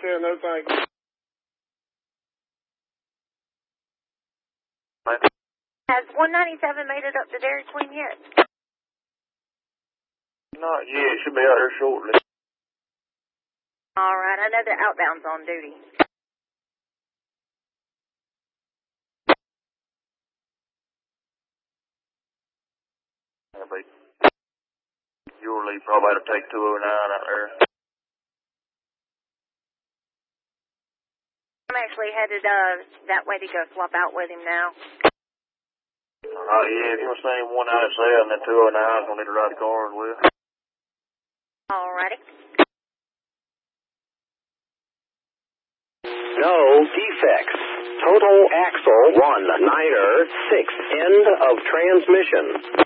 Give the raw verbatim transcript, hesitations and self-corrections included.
Yeah, no thank you. Has one ninety-seven made it up to Dairy Queen yet? Not yet. It should be out there shortly. All right. I know the outbound's on duty. Yeah, but your lead probably had to take two oh nine out there. I'm actually headed uh that way to go swap out with him now. Oh, yeah, if you want to send him one ninety-seven, then two oh nine's going to need to ride the car as well. Alrighty. No defects. Total axle one niner six. End of transmission.